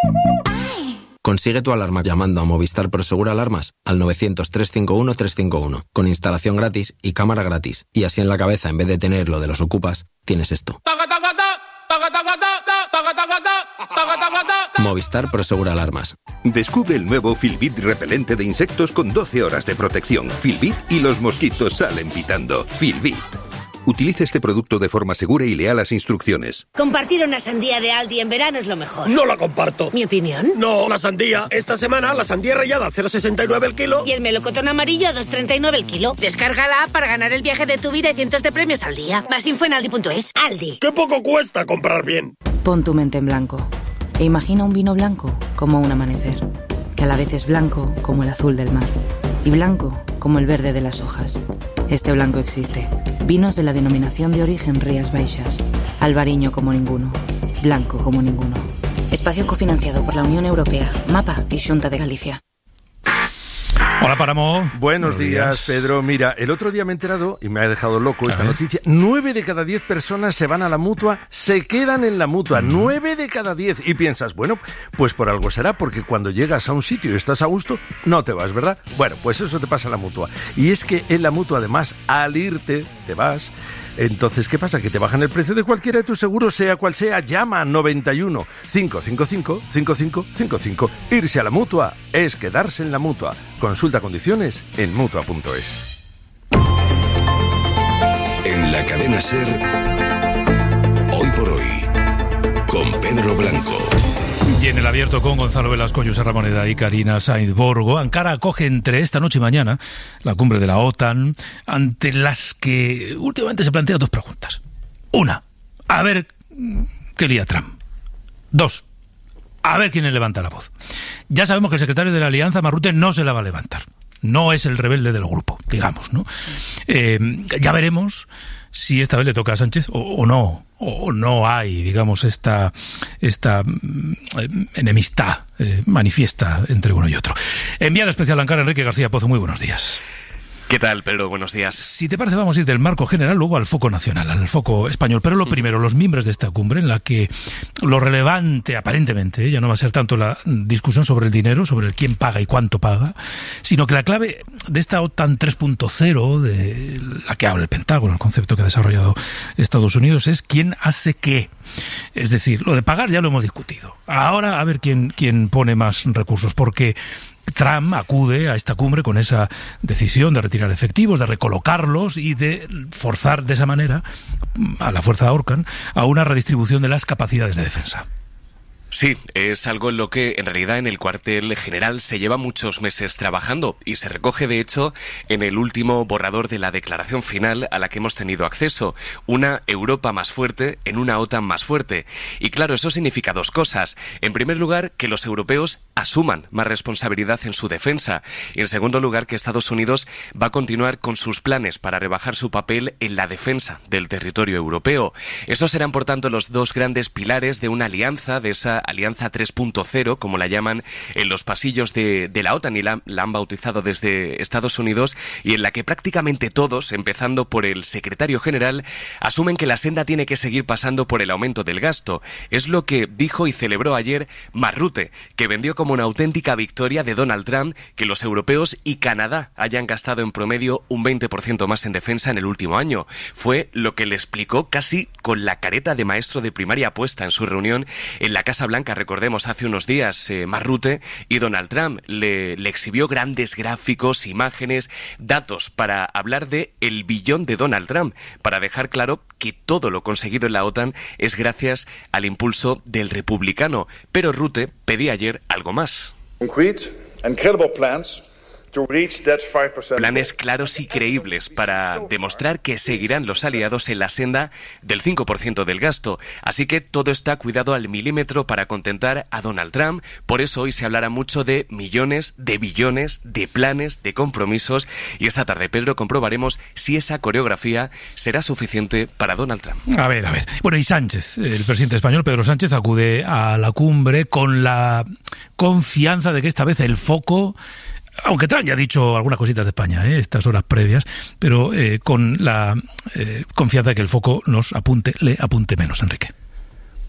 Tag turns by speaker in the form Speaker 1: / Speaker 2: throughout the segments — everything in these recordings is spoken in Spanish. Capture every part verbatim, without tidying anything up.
Speaker 1: Consigue tu alarma llamando a Movistar Prosegur Alarmas al novecientos, trescientos cincuenta y uno, trescientos cincuenta y uno, con instalación gratis y cámara gratis. Y así en la cabeza, en vez de tener lo de los ocupas, tienes esto. Movistar Prosegur Alarmas.
Speaker 2: Descubre el nuevo Filbit repelente de insectos con doce horas de protección. Filbit y los mosquitos salen pitando. Filbit. Utilice este producto de forma segura y lea las instrucciones.
Speaker 3: Compartir una sandía de Aldi en verano es lo mejor.
Speaker 4: No la comparto.
Speaker 3: ¿Mi opinión?
Speaker 4: No, la sandía. Esta semana la sandía rallada a cero coma sesenta y nueve el kilo.
Speaker 3: Y el melocotón amarillo a dos coma treinta y nueve el kilo. Descárgala para ganar el viaje de tu vida y cientos de premios al día. Más info en aldi punto es. Aldi.
Speaker 4: ¡Qué poco cuesta comprar bien!
Speaker 5: Pon tu mente en blanco e imagina un vino blanco como un amanecer, que a la vez es blanco como el azul del mar y blanco como el verde de las hojas. Este blanco existe. Vinos de la denominación de origen Rías Baixas. Albariño como ninguno. Blanco como ninguno. Espacio cofinanciado por la Unión Europea, Mapa y Xunta de Galicia.
Speaker 6: Hola, Páramo.
Speaker 7: Buenos,
Speaker 6: Buenos días,
Speaker 7: días, Pedro. Mira, el otro día me he enterado, y me ha dejado loco esta noticia, nueve de cada diez personas se van a la Mutua, se quedan en la Mutua, mm. nueve de cada diez. Y piensas, bueno, pues por algo será, porque cuando llegas a un sitio y estás a gusto, no te vas, ¿verdad? Bueno, pues eso te pasa en la Mutua. Y es que en la Mutua, además, al irte, te vas. Entonces, ¿qué pasa? Que te bajan el precio de cualquiera de tus seguros, sea cual sea. Llama a noventa y uno, cinco cinco cinco, cinco cinco cinco cinco. Irse a la Mutua es quedarse en la Mutua. Consulta condiciones en mutua punto es.
Speaker 8: En la cadena SER, hoy por hoy, con Pedro Blanco.
Speaker 6: Y en el abierto con Gonzalo Velasco, José Ramoneda y Karina Sainz Borgo, Ankara acoge entre esta noche y mañana la cumbre de la OTAN, ante las que últimamente se plantean dos preguntas. Una, a ver qué lía Trump. Dos, a ver quién le levanta la voz. Ya sabemos que el secretario de la Alianza, Marrute, no se la va a levantar. No es el rebelde del grupo, digamos, ¿no? Eh, ya veremos si esta vez le toca a Sánchez o, o no, o no hay, digamos, esta, esta eh, enemistad eh, manifiesta entre uno y otro. Enviado especial a Ankara, Enrique García Pozo, muy buenos días.
Speaker 9: ¿Qué tal, Pedro? Buenos días.
Speaker 6: Si te parece, vamos a ir del marco general luego al foco nacional, al foco español. Pero lo primero, los miembros de esta cumbre, en la que lo relevante, aparentemente, ya no va a ser tanto la discusión sobre el dinero, sobre el quién paga y cuánto paga, sino que la clave de esta OTAN tres punto cero, de la que habla el Pentágono, el concepto que ha desarrollado Estados Unidos, es quién hace qué. Es decir, lo de pagar ya lo hemos discutido. Ahora a ver quién, quién pone más recursos, porque Trump acude a esta cumbre con esa decisión de retirar efectivos, de recolocarlos y de forzar de esa manera a la fuerza ORCAN a una redistribución de las capacidades de defensa.
Speaker 9: Sí, es algo en lo que en realidad en el cuartel general se lleva muchos meses trabajando y se recoge de hecho en el último borrador de la declaración final a la que hemos tenido acceso. Una Europa más fuerte en una OTAN más fuerte. Y claro, eso significa dos cosas. En primer lugar, que los europeos asuman más responsabilidad en su defensa. Y en segundo lugar, que Estados Unidos va a continuar con sus planes para rebajar su papel en la defensa del territorio europeo. Esos serán, por tanto, los dos grandes pilares de una alianza, de esa Alianza tres punto cero, como la llaman en los pasillos de, de la OTAN y la, la han bautizado desde Estados Unidos, y en la que prácticamente todos, empezando por el secretario general, asumen que la senda tiene que seguir pasando por el aumento del gasto. Es lo que dijo y celebró ayer Marrute, que vendió como una auténtica victoria de Donald Trump que los europeos y Canadá hayan gastado en promedio un veinte por ciento más en defensa en el último año. Fue lo que le explicó casi con la careta de maestro de primaria puesta en su reunión en la Casa Blanca, recordemos, hace unos días, eh, Marrute, y Donald Trump le, le exhibió grandes gráficos, imágenes, datos para hablar de el billón de Donald Trump, para dejar claro que todo lo conseguido en la OTAN es gracias al impulso del republicano. Pero Rutte pedía ayer algo más.
Speaker 10: Concrete and credible plans.
Speaker 9: Planes claros y creíbles para demostrar que seguirán los aliados en la senda del cinco por ciento del gasto. Así que todo está cuidado al milímetro para contentar a Donald Trump. Por eso hoy se hablará mucho de millones, de billones, de planes, de compromisos. Y esta tarde, Pedro, comprobaremos si esa coreografía será suficiente para Donald Trump.
Speaker 6: A ver, a ver. Bueno, y Sánchez, el presidente español, Pedro Sánchez, acude a la cumbre con la confianza de que esta vez el foco... Aunque Trump ya ha dicho algunas cositas de España, ¿eh? estas horas previas, pero eh, con la eh, confianza de que el foco nos apunte, le apunte menos, Enrique.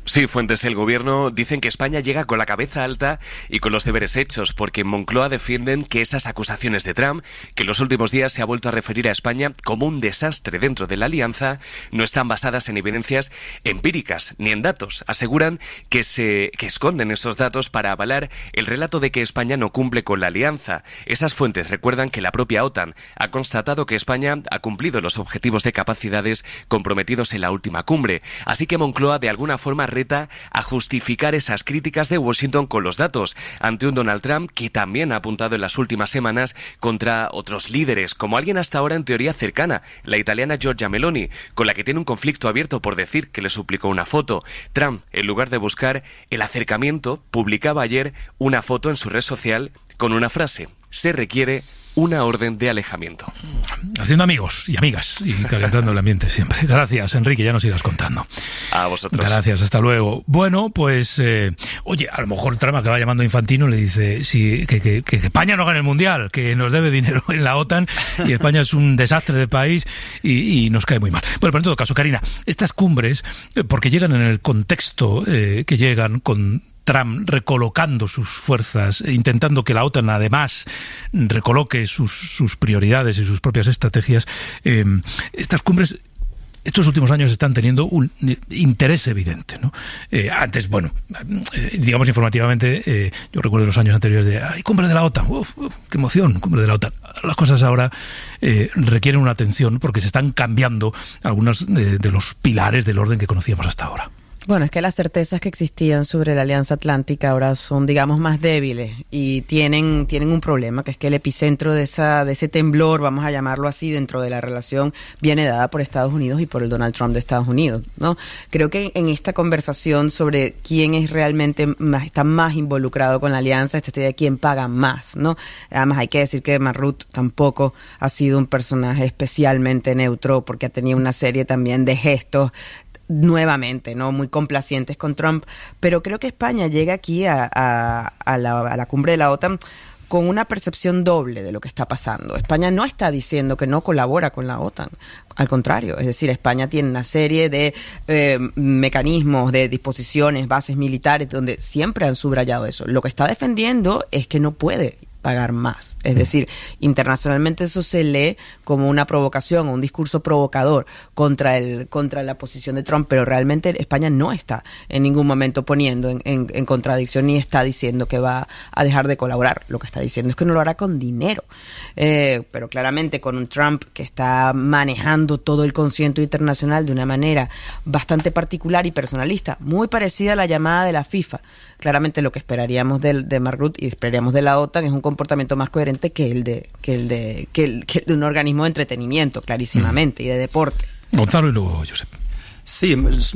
Speaker 9: Sí, fuentes del gobierno dicen que España llega con la cabeza alta y con los deberes hechos, porque en Moncloa defienden que esas acusaciones de Trump, que en los últimos días se ha vuelto a referir a España como un desastre dentro de la alianza, no están basadas en evidencias empíricas ni en datos. Aseguran que se que esconden esos datos para avalar el relato de que España no cumple con la alianza. Esas fuentes recuerdan que la propia OTAN ha constatado que España ha cumplido los objetivos de capacidades comprometidos en la última cumbre. Así que Moncloa de alguna forma reta a justificar esas críticas de Washington con los datos ante un Donald Trump que también ha apuntado en las últimas semanas contra otros líderes, como alguien hasta ahora en teoría cercana, la italiana Giorgia Meloni, con la que tiene un conflicto abierto por decir que le suplicó una foto. Trump, en lugar de buscar el acercamiento, publicaba ayer una foto en su red social con una frase: se requiere una orden de alejamiento.
Speaker 6: Haciendo amigos y amigas y calentando el ambiente siempre. Gracias, Enrique, ya nos irás contando.
Speaker 9: A vosotros.
Speaker 6: Gracias, hasta luego. Bueno, pues, eh, oye, a lo mejor Trump acaba llamando a Infantino y le dice sí, que, que, que España no gane el Mundial, que nos debe dinero en la OTAN y España es un desastre de país y, y nos cae muy mal. Bueno, pero en todo caso, Karina, estas cumbres, eh, porque llegan en el contexto eh, que llegan con Trump recolocando sus fuerzas, intentando que la OTAN además recoloque sus, sus prioridades y sus propias estrategias, eh, estas cumbres estos últimos años están teniendo un interés evidente, ¿no? Eh, antes, bueno, eh, digamos informativamente, eh, yo recuerdo los años anteriores de ¡ay, cumbre de la OTAN! ¡Uf, uf, qué emoción! ¡Cumbre de la OTAN! Las cosas ahora eh, requieren una atención porque se están cambiando algunos de, de los pilares del orden que conocíamos hasta ahora.
Speaker 11: Bueno, es que las certezas que existían sobre la Alianza Atlántica ahora son, digamos, más débiles y tienen tienen un problema, que es que el epicentro de esa de ese temblor, vamos a llamarlo así, dentro de la relación, viene dada por Estados Unidos y por el Donald Trump de Estados Unidos, ¿no? Creo que en esta conversación sobre quién es realmente más, está más involucrado con la alianza, esta idea de quién paga más, ¿no? Además, hay que decir que Mark Rutte tampoco ha sido un personaje especialmente neutro, porque ha tenido una serie también de gestos nuevamente, ¿no? Muy complacientes con Trump, pero creo que España llega aquí a, a, a, la, a la cumbre de la OTAN con una percepción doble de lo que está pasando. España no está diciendo que no colabora con la OTAN, al contrario, es decir, España tiene una serie de eh, mecanismos, de disposiciones, bases militares, donde siempre han subrayado eso. Lo que está defendiendo es que no puede pagar más. Es decir, internacionalmente eso se lee como una provocación o un discurso provocador contra el contra la posición de Trump, pero realmente España no está en ningún momento poniendo en, en, en contradicción ni está diciendo que va a dejar de colaborar. Lo que está diciendo es que no lo hará con dinero. Eh, pero claramente con un Trump que está manejando todo el concierto internacional de una manera bastante particular y personalista, muy parecida a la llamada de la FIFA. Claramente lo que esperaríamos de, de Mark Rutte y esperaríamos de la OTAN es un comportamiento más coherente que el de que el de que el, que el de un organismo de entretenimiento, clarísimamente, mm. y de deporte.
Speaker 6: Gonzalo y luego Josep.
Speaker 12: Sí,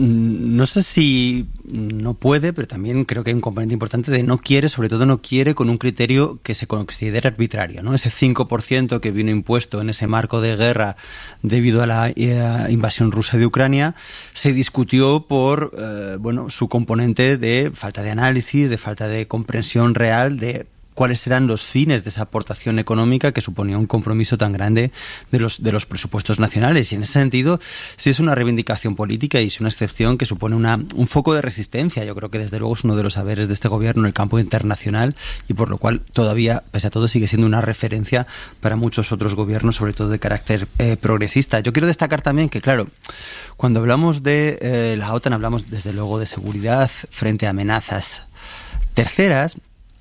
Speaker 12: no sé si no puede, pero también creo que hay un componente importante de no quiere, sobre todo no quiere con un criterio que se considera arbitrario, ¿no? Ese cinco por ciento que vino impuesto en ese marco de guerra debido a la eh, invasión rusa de Ucrania se discutió por eh, bueno, su componente de falta de análisis, de falta de comprensión real de cuáles eran los fines de esa aportación económica que suponía un compromiso tan grande de los de los presupuestos nacionales. Y en ese sentido, sí es una reivindicación política y es una excepción que supone una un foco de resistencia. Yo creo que desde luego es uno de los saberes de este gobierno en el campo internacional y por lo cual todavía, pese a todo, sigue siendo una referencia para muchos otros gobiernos, sobre todo de carácter eh, progresista. Yo quiero destacar también que, claro, cuando hablamos de eh, la OTAN hablamos desde luego de seguridad frente a amenazas terceras.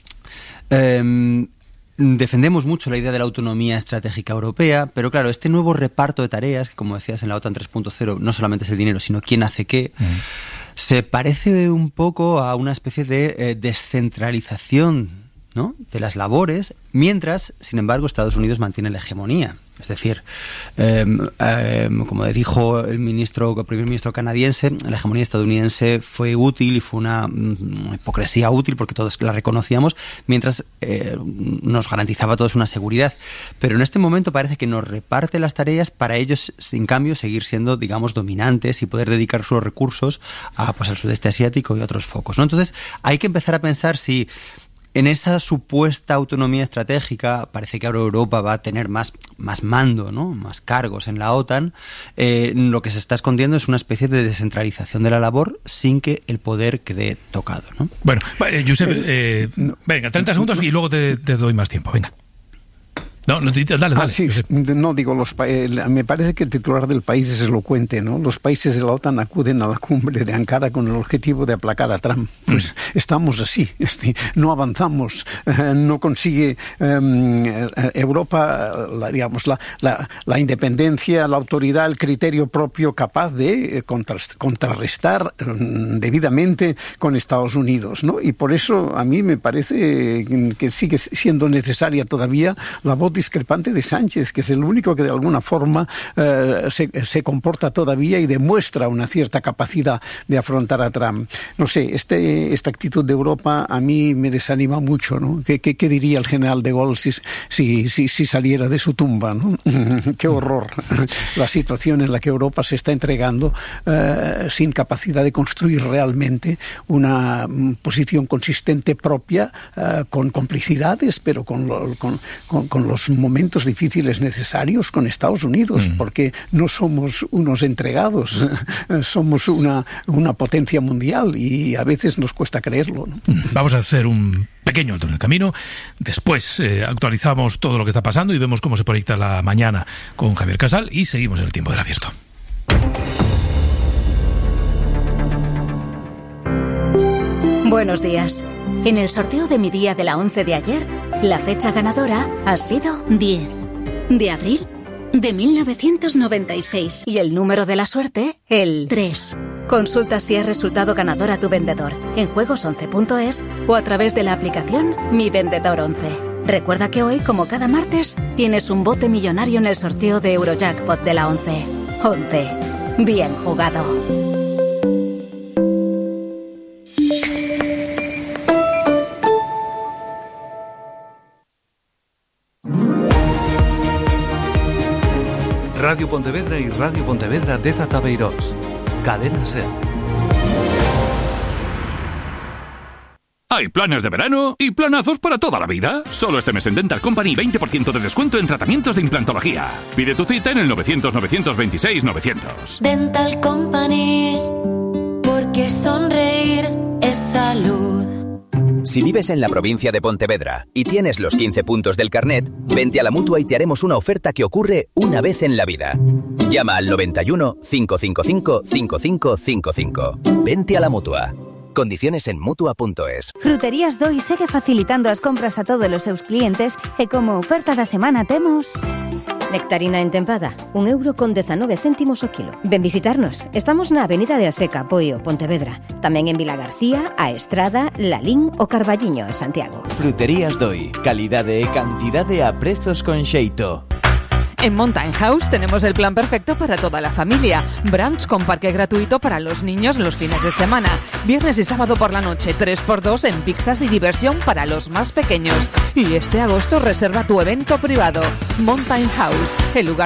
Speaker 12: Eh, defendemos mucho la idea de la autonomía estratégica europea, pero claro, este nuevo reparto de tareas, que como decías en la OTAN tres punto cero, no solamente es el dinero, sino quién hace qué, mm. se parece un poco a una especie de eh, descentralización, ¿no?, de las labores, mientras, sin embargo, Estados Unidos mantiene la hegemonía. Es decir, eh, eh, como dijo el ministro, el primer ministro canadiense, la hegemonía estadounidense fue útil y fue una, una hipocresía útil porque todos la reconocíamos, mientras eh, nos garantizaba a todos una seguridad. Pero en este momento parece que nos reparte las tareas para ellos, en cambio, seguir siendo, digamos, dominantes y poder dedicar sus recursos a, pues, al sudeste asiático y otros focos, ¿no? Entonces, hay que empezar a pensar si en esa supuesta autonomía estratégica parece que ahora Europa va a tener más, más mando, ¿no? Más cargos en la OTAN. Eh, lo que se está escondiendo es una especie de descentralización de la labor sin que el poder quede tocado, ¿no?
Speaker 6: Bueno, eh, Josep, eh, venga, treinta segundos y luego te, te doy más tiempo, venga. No, no, dale, dale.
Speaker 13: Ah, sí, no, digo, los eh, me parece que el titular del país es elocuente, ¿no? Los países de la OTAN acuden a la cumbre de Ankara con el objetivo de aplacar a Trump. Pues mm. estamos así, este, no avanzamos, eh, no consigue eh, Europa, la, digamos, la, la, la independencia, la autoridad, el criterio propio capaz de eh, contrast, contrarrestar eh, debidamente con Estados Unidos, ¿no? Y por eso a mí me parece que sigue siendo necesaria todavía la voz discrepante de Sánchez, que es el único que de alguna forma eh, se, se comporta todavía y demuestra una cierta capacidad de afrontar a Trump. No sé, este, esta actitud de Europa a mí me desanima mucho, ¿no? ¿Qué, qué, qué diría el general de Gaulle si, si, si, si saliera de su tumba, ¿no? Qué horror la situación en la que Europa se está entregando eh, sin capacidad de construir realmente una posición consistente propia, eh, con complicidades, pero con, lo, con, con, con los momentos difíciles necesarios con Estados Unidos, mm. porque no somos unos entregados, somos una, una potencia mundial y a veces nos cuesta creerlo, ¿no?
Speaker 6: Vamos a hacer un pequeño alto en el camino, después eh, actualizamos todo lo que está pasando y vemos cómo se proyecta la mañana con Javier Casal y seguimos en el tiempo del abierto.
Speaker 14: Buenos días. En el sorteo de mi día de la once de ayer, la fecha ganadora ha sido diez de abril de mil novecientos noventa y seis. Y el número de la suerte, el tres. Consulta si has resultado ganador a tu vendedor en juegos once punto es o a través de la aplicación Mi Vendedor once. Recuerda que hoy, como cada martes, tienes un bote millonario en el sorteo de Eurojackpot de la once. once. Bien jugado.
Speaker 15: Radio Pontevedra y Radio Pontevedra de Zatabeirós. Cadena SER.
Speaker 16: Hay planes de verano y planazos para toda la vida. Solo este mes en Dental Company veinte por ciento de descuento en tratamientos de implantología. Pide tu cita en el novecientos, novecientos veintiséis, novecientos.
Speaker 17: Dental Company, porque sonreír es salud.
Speaker 18: Si vives en la provincia de Pontevedra y tienes los quince puntos del carnet, vente a la Mutua y te haremos una oferta que ocurre una vez en la vida. Llama al noventa y uno, cinco cinco cinco, cinco cinco cinco cinco. Vente a la Mutua. Condiciones en Mutua punto es.
Speaker 19: Fruterías Doi segue facilitando as compras a todos os seus clientes e como oferta da semana temos...
Speaker 20: Nectarina entempada, un euro con dezanove céntimos o kilo. Ven visitarnos. Estamos na Avenida de Aseca, Poio, Pontevedra. Tamén en Vila García, A Estrada, Lalín o Carballiño, en Santiago.
Speaker 21: Fruterías Doi. Calidade e cantidade a prezos con xeito.
Speaker 22: En Mountain House tenemos el plan perfecto para toda la familia. Brunch con parque gratuito para los niños los fines de semana. Viernes y sábado por la noche, tres por dos en pizzas y diversión para los más pequeños. Y este agosto reserva tu evento privado. Mountain House, el lugar